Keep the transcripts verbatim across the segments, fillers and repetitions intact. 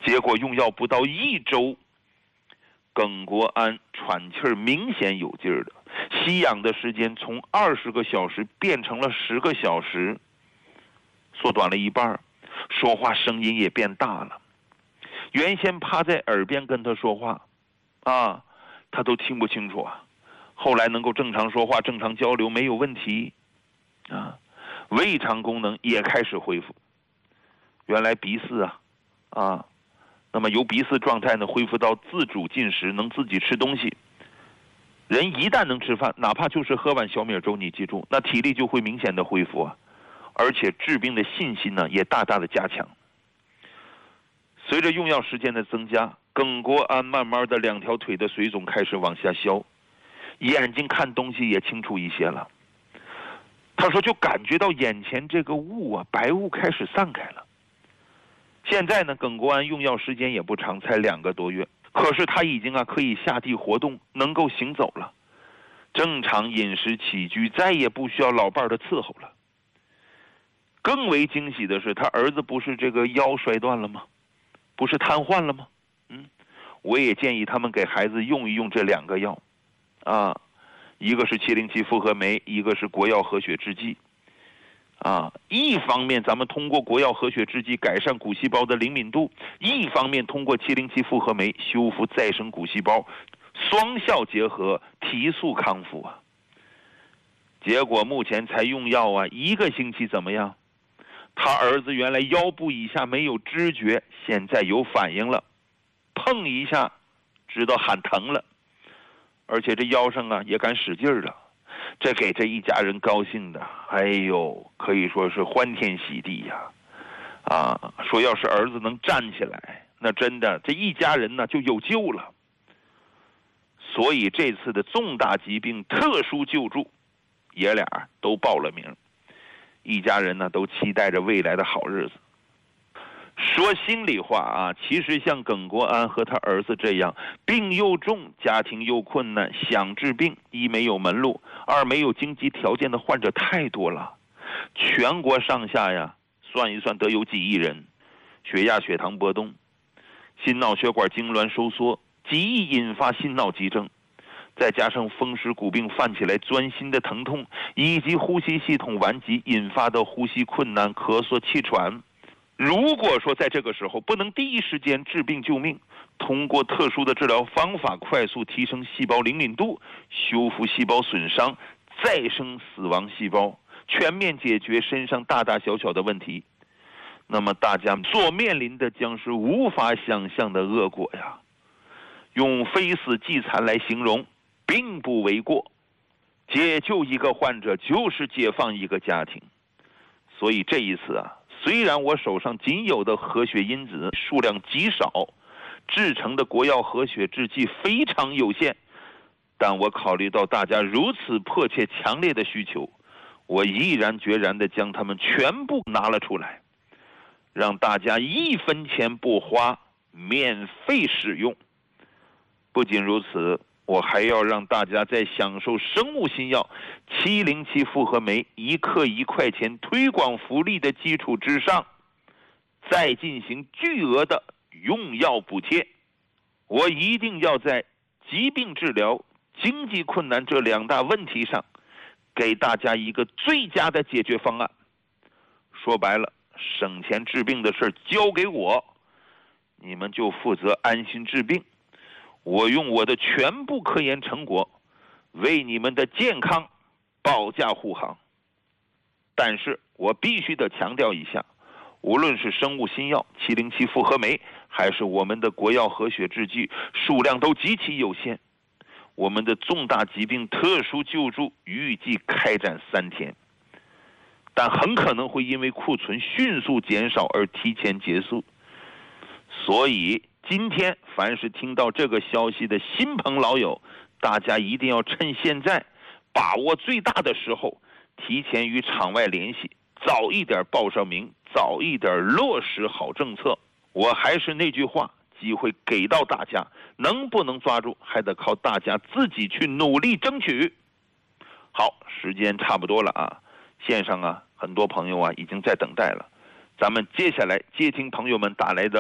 结果用药不到一周，耿国安喘气儿明显有劲儿的，吸氧的时间从二十个小时变成了十个小时，缩短了一半，说话声音也变大了。原先趴在耳边跟他说话，啊，他都听不清楚啊。后来能够正常说话、正常交流没有问题，啊，胃肠功能也开始恢复。原来鼻饲啊，啊。那么由鼻饲状态呢恢复到自主进食，能自己吃东西。人一旦能吃饭，哪怕就是喝碗小米粥，你记住，那体力就会明显的恢复啊，而且治病的信心呢也大大的加强。随着用药时间的增加，耿国安慢慢的两条腿的水肿开始往下消，眼睛看东西也清楚一些了。他说就感觉到眼前这个雾啊，白雾开始散开了。现在呢，耿国安用药时间也不长，才两个多月，可是他已经啊可以下地活动，能够行走了，正常饮食起居，再也不需要老伴的伺候了。更为惊喜的是，他儿子不是这个腰摔断了吗？不是瘫痪了吗？嗯，我也建议他们给孩子用一用这两个药，啊，一个是七零七复合酶，一个是国药和血制剂。啊，一方面咱们通过国药和血制剂改善骨细胞的灵敏度，一方面通过七零七复合酶修复再生骨细胞，双效结合，提速康复啊。结果目前才用药啊一个星期，怎么样？他儿子原来腰部以下没有知觉，现在有反应了，碰一下知道喊疼了，而且这腰上啊也敢使劲了。这给这一家人高兴的，哎呦，可以说是欢天喜地呀！啊，说要是儿子能站起来，那真的这一家人呢就有救了。所以这次的重大疾病特殊救助，爷俩都报了名，一家人呢都期待着未来的好日子。说心里话啊，其实像耿国安和他儿子这样病又重、家庭又困难、想治病，一没有门路，二没有经济条件的患者太多了。全国上下呀，算一算得有几亿人，血压、血糖波动，心脑血管痉挛收缩，极易引发心脑急症，再加上风湿骨病犯起来钻心的疼痛，以及呼吸系统顽疾引发的呼吸困难、咳嗽、气喘。如果说在这个时候不能第一时间治病救命，通过特殊的治疗方法快速提升细胞灵敏度，修复细胞损伤，再生死亡细胞，全面解决身上大大小小的问题，那么大家所面临的将是无法想象的恶果呀。用非死即残来形容并不为过，解救一个患者就是解放一个家庭。所以这一次啊，虽然我手上仅有的合血因子数量极少，制成的国药和血制剂非常有限，但我考虑到大家如此迫切强烈的需求，我毅然决然地将它们全部拿了出来，让大家一分钱不花，免费使用。不仅如此，我还要让大家在享受生物新药七零七复合酶一克一块钱推广福利的基础之上，再进行巨额的用药补贴。我一定要在疾病治疗、经济困难这两大问题上，给大家一个最佳的解决方案。说白了，省钱治病的事交给我，你们就负责安心治病。我用我的全部科研成果为你们的健康保驾护航。但是我必须得强调一下，无论是生物新药七零七复合酶，还是我们的国药和血制剂，数量都极其有限。我们的重大疾病特殊救助预计开展三天，但很可能会因为库存迅速减少而提前结束。所以今天凡是听到这个消息的新朋老友，大家一定要趁现在把握最大的时候，提前与场外联系，早一点报上名，早一点落实好政策。我还是那句话，机会给到大家，能不能抓住还得靠大家自己去努力争取。好，时间差不多了啊，线上啊很多朋友啊已经在等待了，咱们接下来接听朋友们打来的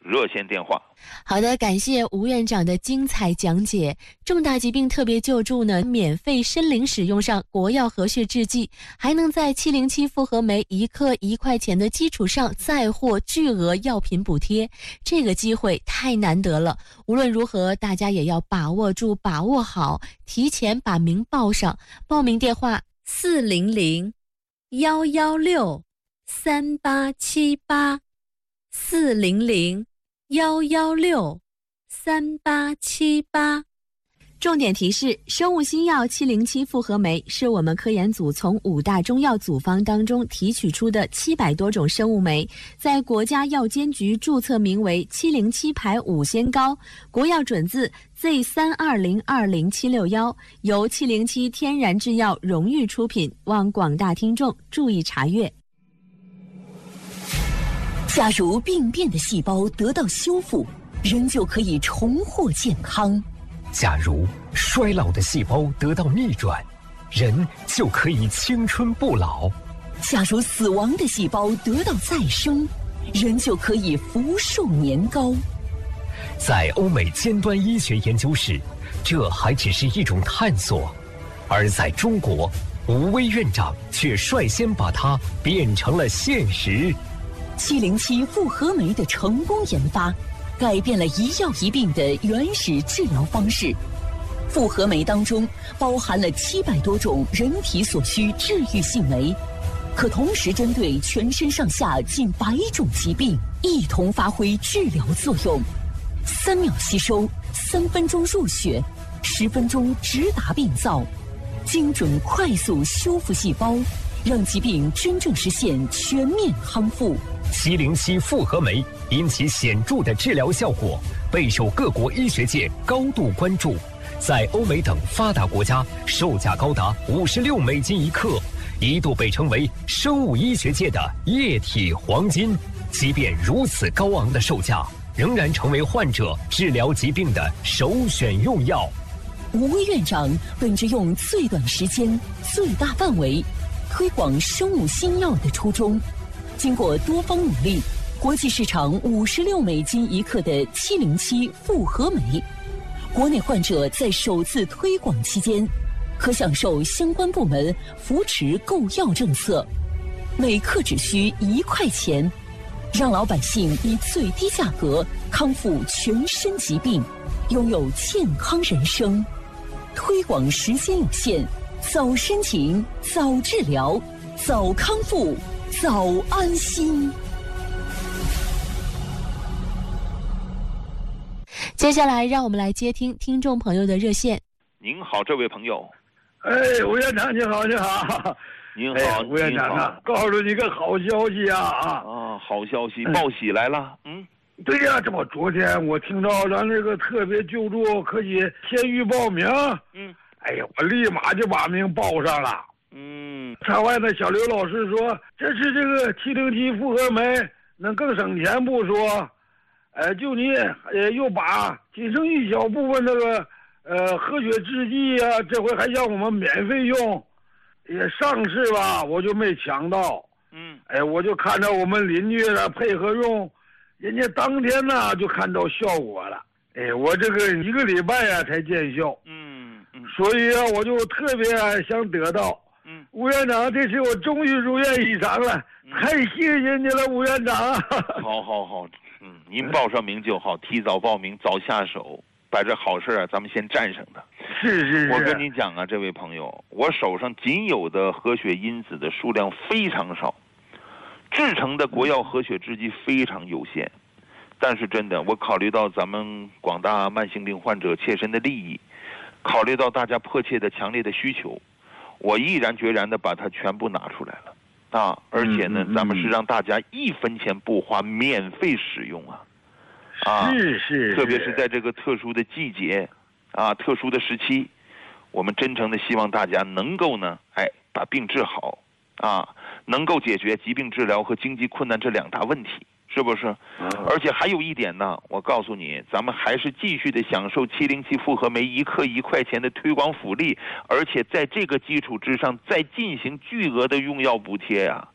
热线电话。 好的，感谢吴院长的精彩讲解。重大疾病特别救助呢，免费申领使用上国药和血制剂，还能在七零七复合酶一克一块钱的基础上再获巨额药品补贴，这个机会太难得了。无论如何，大家也要把握住，把握好，提前把名报上。报名电话四零零幺幺六三八七八，四零零幺幺六三八七八。重点提示：生物新药七零七复合酶是我们科研组从五大中药组方当中提取出的七百多种生物酶，在国家药监局注册名为七零七排五仙膏，国药准字 Z 三二零二零七六一，由七零七天然制药荣誉出品，望广大听众注意查阅。 假如病变的细胞得到修复，人就可以重获健康。 假如衰老的细胞得到逆转，人就可以青春不老。 假如死亡的细胞得到再生，人就可以福寿年高。 在欧美尖端医学研究室，这还只是一种探索，而在中国，吴薇院长却率先把它变成了现实。 七零七复合酶的成功研发，改变了一药一病的原始治疗方式。复合酶当中包含了七百多种人体所需治愈性酶，可同时针对全身上下近百种疾病一同发挥治疗作用。三秒吸收，三分钟入血，十分钟直达病灶，精准快速修复细胞，让疾病真正实现全面康复。 七零七复合酶因其显著的治疗效果，备受各国医学界高度关注，在欧美等发达国家售价高达五十六美金一克，一度被称为生物医学界的液体黄金。即便如此高昂的售价，仍然成为患者治疗疾病的首选用药。 吴薇院长本着用最短时间、最大范围推广生物新药的初衷，经过多方努力，国际市场五十六美金一克的七零七复合酶，国内患者在首次推广期间，可享受相关部门扶持购药政策，每克只需一块钱，让老百姓以最低价格康复全身疾病，拥有健康人生。推广时间有限，早申请，早治疗，早康复，早安心。 接下来让我们来接听听众朋友的热线。 您好，这位朋友。 哎，吴院长你好，你好。 您好， 吴院长啊，告诉你个好消息啊啊！ 啊，好消息，报喜来了。嗯， 对呀，这不昨天我听到咱这个特别救助可以先预报名。 嗯， 哎呀，我立马就把名报上了。 嗯， 场外的小刘老师说，这是这个七零七复合酶能更省钱不说，呃，就你呃又把仅剩一小部分这个呃和血制剂啊，这回还让我们免费用。也上市吧，我就没抢到。 嗯， 哎，我就看着我们邻居啊配合用，人家当天呢就看到效果了。哎，我这个一个礼拜啊才见效。 嗯嗯， 所以啊，我就特别想得到。 嗯， 吴院长，这次我终于如愿以偿了，嗯、太谢谢你了，吴院长。 好好好，嗯，您报上名就好，提早报名，早下手，把这好事啊，咱们先战胜它。 是是是， 我跟你讲啊，这位朋友，我手上仅有的和血因子的数量非常少，制成的国药和血制剂非常有限，但是真的，我考虑到咱们广大慢性病患者切身的利益，考虑到大家迫切的、强烈的需求，我毅然决然的把它全部拿出来了啊！而且呢，咱们是让大家一分钱不花，免费使用啊！啊， 是是， 特别是在这个特殊的季节。啊，特殊的时期，我们真诚的希望大家能够呢，哎，把病治好，啊，能够解决疾病治疗和经济困难这两大问题，是不是？而且还有一点呢，我告诉你，咱们还是继续的享受七零七复合酶一克一块钱的推广福利，而且在这个基础之上再进行巨额的用药补贴呀、啊。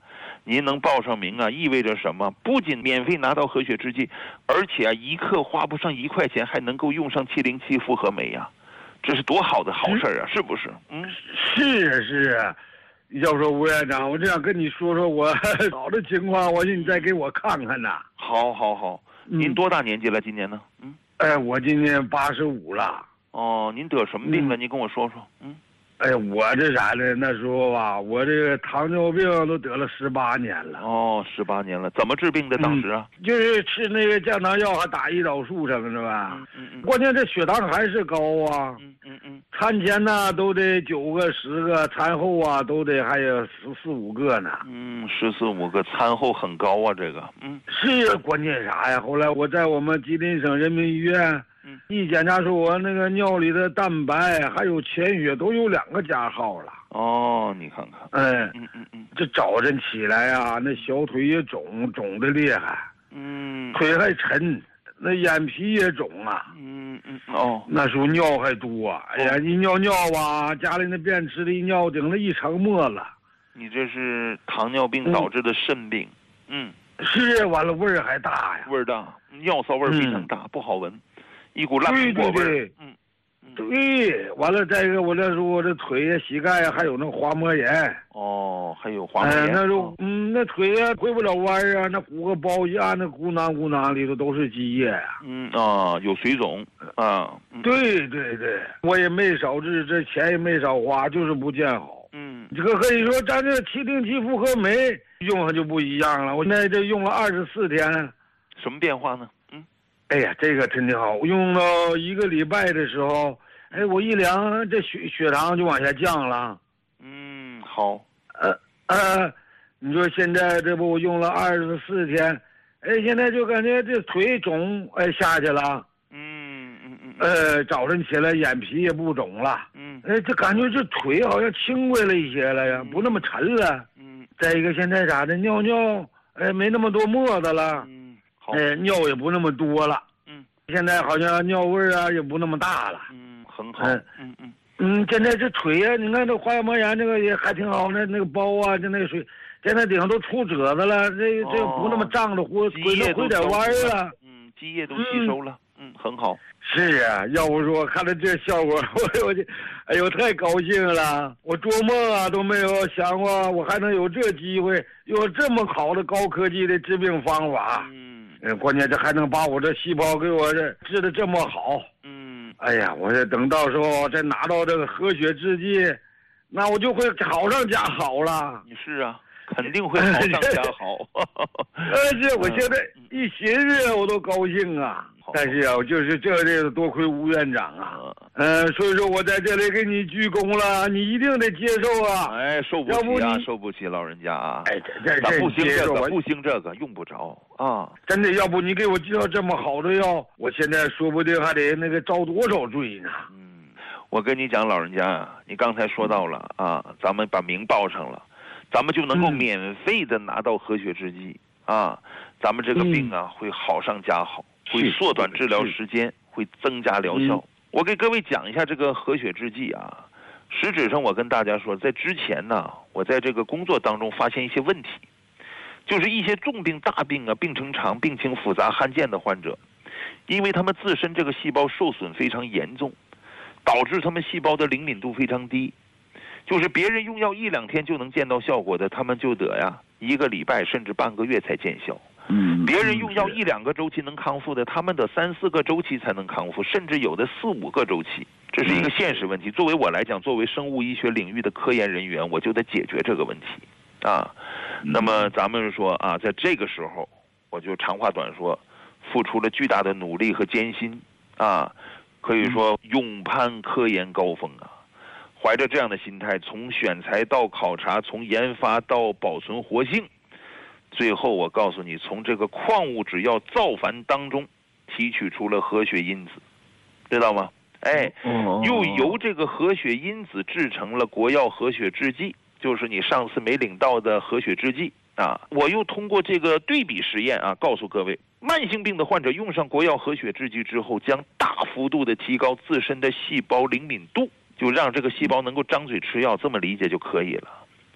您能报上名啊，意味着什么？不仅免费拿到和血制剂，而且啊，一克花不上一块钱，还能够用上七零七复合酶呀、啊，这是多好的好事啊，是不是？嗯， 是啊是啊。要说吴院长，我这样跟你说说我好的情况，我寻你再给我看看呐。 好，好，好。您多大年纪了？今年呢？嗯。 哎，我今年八十五了。 哦，您得什么病了？嗯、您跟我说说。嗯。 哎呀，我这啥呢？那时候吧，我这个糖尿病都得了十八年了。 哦，十八年了，怎么治病的？当时啊， 嗯、就是吃那个降糖药，还打胰岛素什么是吧？ 嗯嗯嗯。 关键这血糖还是高啊。 嗯嗯嗯。 餐前呢都得九个、十个，餐后啊都得还有十四五个呢。 嗯，十四五个，餐后很高啊，这个。嗯。 是啊，关键啥呀？后来我在我们吉林省人民医院。嗯，一检查出我那个尿里的蛋白还有潜血都有两个加号了。 哦，你看看， 嗯嗯嗯嗯， 这早晨起来啊，那小腿也肿，肿的厉害。 嗯， 腿还沉，那眼皮也肿啊。 嗯嗯哦， 那时候尿还多，哎呀，一尿尿吧，家里那便池里尿顶了一层沫子。 你这是糖尿病导致的肾病。嗯， 嗯是，完了味儿还大呀。 味儿大，尿骚味儿非常大，嗯、不好闻。一股烂苹果味儿，嗯， 对，完了再一个，我这时候我这腿呀、膝盖呀还有那滑膜炎。 哦，还有滑膜炎。 哎，那时候，嗯，那腿呀回不了弯啊，那鼓个包一按，那鼓囊鼓囊里头都是积液呀。 嗯啊，有水肿啊。 对对对，我也没少治，这钱也没少花，就是不见好。 嗯， 这个可以说咱这七零七复合酶用上就不一样了，我那这用了二十四天。 什么变化呢？ 哎呀，这个真的好，用到一个礼拜的时候，哎，我一量这血血糖就往下降了。 嗯，好。 呃呃，你说现在这不我用了二十四天，哎，现在就感觉这腿肿，哎下去了。 嗯嗯嗯。 呃，早晨起来眼皮也不肿了。 嗯。 哎，这感觉这腿好像轻快了一些了呀，嗯、不那么沉了。 嗯。 再一个，现在咋的，尿尿哎没那么多沫子了。 嗯。 哎，尿也不那么多了， 嗯， 现在好像尿味啊也不那么大了， 嗯，很好， 嗯嗯嗯嗯，现在这腿呀、啊，你看这滑膜炎这个也还挺好，那那个包啊，就那个水，现在顶上都出褶子了，这这个不那么胀着，回回能回点弯了， 嗯，积液都吸收了，嗯，嗯很好。 是啊，要不说看到这效果，我我就，哎呦，太高兴了！我做梦啊都没有想过，我还能有这机会，有这么好的高科技的治病方法。 嗯， 嗯，关键这还能把我这细胞给我这治得这么好。 嗯， 哎呀，我这等到时候再拿到这个和血制剂，那我就会好上加好了。 你是啊。肯定会好上加好。 而且我现在一寻思我都高兴啊。但是啊，就是这这多亏吴院长啊，呃，所以说我在这里给你鞠躬了，你一定得接受啊。 哎，受不起啊，受不起，老人家啊。 哎，这这不兴这个，不兴这个，用不着啊。 真的，要不你给我介绍这么好的药，我现在说不定还得那个遭多少罪呢。 嗯，我跟你讲，老人家啊，你刚才说到了啊，咱们把名报上了。咱们就能够免费的拿到和血制剂、嗯、啊，咱们这个病啊、嗯、会好上加好，会缩短治疗时间，会增加疗效、嗯。我给各位讲一下这个和血制剂啊，实质上我跟大家说，在之前呢，我在这个工作当中发现一些问题，就是一些重病大病啊，病程长、病情复杂、罕见的患者，因为他们自身这个细胞受损非常严重，导致他们细胞的灵敏度非常低。就是别人用药一两天就能见到效果的，他们就得呀一个礼拜甚至半个月才见效。 嗯， 别人用药一两个周期能康复的，他们得三四个周期才能康复，甚至有的四五个周期。这是一个现实问题。作为我来讲，作为生物医学领域的科研人员，我就得解决这个问题啊。那么咱们说啊，在这个时候，我就长话短说，付出了巨大的努力和艰辛啊，可以说勇攀科研高峰啊。怀着这样的心态，从选材到考察，从研发到保存活性，最后我告诉你，从这个矿物质药造反当中提取出了和血因子，知道吗？哎，又由这个和血因子制成了国药和血制剂，就是你上次没领到的和血制剂啊。我又通过这个对比实验啊，告诉各位，慢性病的患者用上国药和血制剂之后，将大幅度的提高自身的细胞灵敏度。就让这个细胞能够张嘴吃药，这么理解就可以了。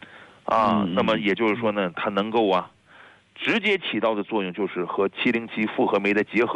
啊， 嗯那么也就是说呢，它能够啊，直接起到的作用就是和七零七复合酶的结合。